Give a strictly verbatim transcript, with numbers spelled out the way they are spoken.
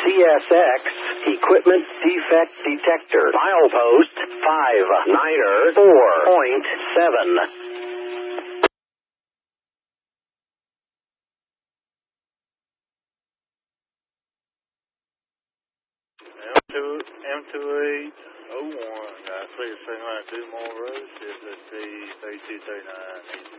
C S X Equipment Defect Detector. Milepost five niner four point seven. M two M two eight oh one. I see a signal at Due More Road. Is at the three two three nine.